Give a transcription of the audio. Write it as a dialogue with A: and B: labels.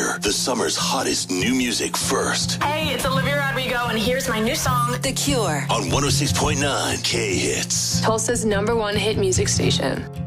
A: hear the summer's hottest new music first.
B: Hey, it's Olivia Rodrigo, and here's my new song,
C: The Cure.
A: On 106.9 K-Hits.
D: Tulsa's #1 hit music station.